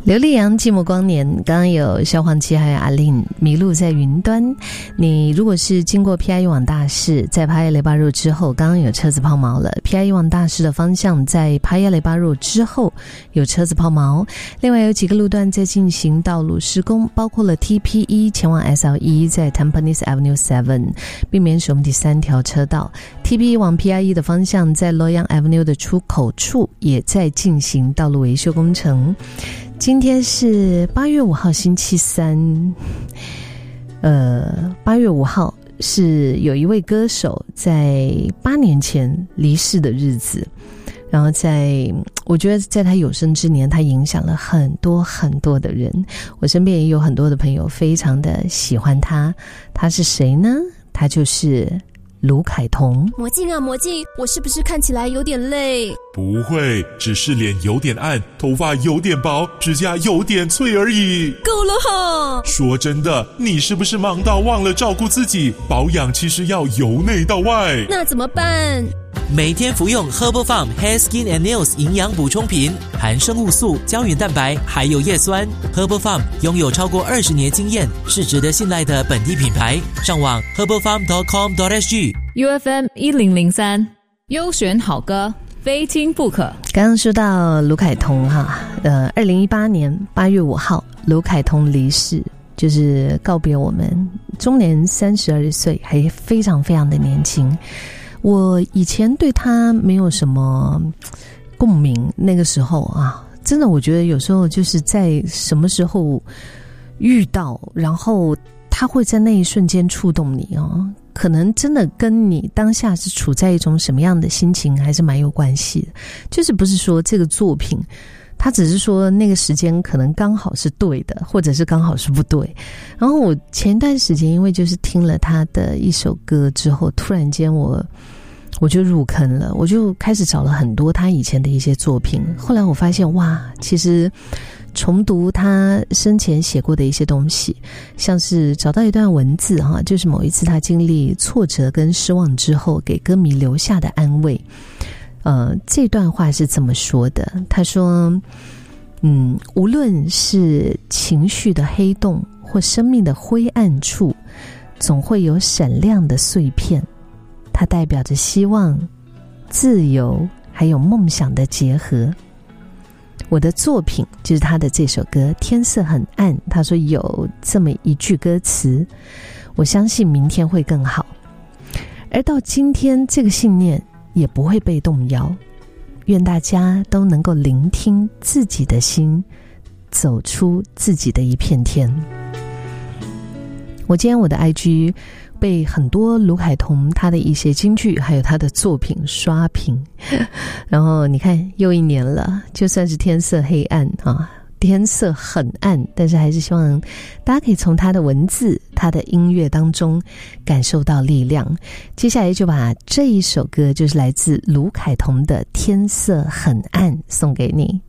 刘力扬寂寞光年，刚刚有萧煌奇还有阿令迷路在云端。你如果是经过 PIE 网大士在帕亚雷巴路之后，刚刚有车子抛锚了。PIE 网大士的方向在帕亚雷巴路之后有车子抛锚，另外有几个路段在进行道路施工，包括了 TP1 前往 SL1 在 Tampines Avenue 7， 避免使用第3条车道。 TP1 往 PIE 的方向在 Loyang Avenue 的出口处也在进行道路维修工程。今天是8月5号星期三，8月5号是有一位歌手在8年前离世的日子，然后我觉得在他有生之年，他影响了很多很多的人，我身边也有很多的朋友非常的喜欢他。他是谁呢？他就是卢凯彤。 魔镜啊魔镜，我是不是看起来有点累？ 不会，只是脸有点暗，头发有点薄，指甲有点脆而已。够了哈！说真的，你是不是忙到忘了照顾自己？保养其实要由内到外。 那怎么办？ 每天服用 Herbal Farm Hair Skin and Nails 营养补充品，含生物素、胶原蛋白还有叶酸。Herbal Farm 拥有超过20年经验，是值得信赖的本地品牌。上网 herbalfarm.com.sg。 UFM 1003，优选好歌，非听不可。 刚刚说到卢凯彤哈，2018年8月5号，卢凯彤离世，就是告别我们，终年32岁，还非常非常的年轻。我以前对他没有什么共鸣，那个时候啊，真的我觉得有时候就是在什么时候遇到，然后他会在那一瞬间触动你哦，可能真的跟你当下是处在一种什么样的心情还是蛮有关系的。就是不是说这个作品他只是说那个时间可能刚好是对的，或者是刚好是不对。然后我前段时间因为就是听了他的一首歌之后，突然间我就入坑了，我就开始找了很多他以前的一些作品。后来我发现哇，其实重读他生前写过的一些东西，像是找到一段文字哈，就是某一次他经历挫折跟失望之后给歌迷留下的安慰。这段话是这么说的，他说无论是情绪的黑洞或生命的灰暗处，总会有闪亮的碎片，它代表着希望、自由还有梦想的结合。我的作品就是他的这首歌《天色很暗》，他说有这么一句歌词，我相信明天会更好。而到今天，这个信念也不会被动摇。愿大家都能够聆听自己的心，走出自己的一片天。我今天我的 IG 被很多卢凯彤他的一些金句还有他的作品刷屏，然后你看又一年了，就算是天色黑暗啊，天色很暗，但是还是希望大家可以从他的文字他的音乐当中感受到力量。接下来就把这一首歌，就是来自卢凯彤的《天色很暗》送给你。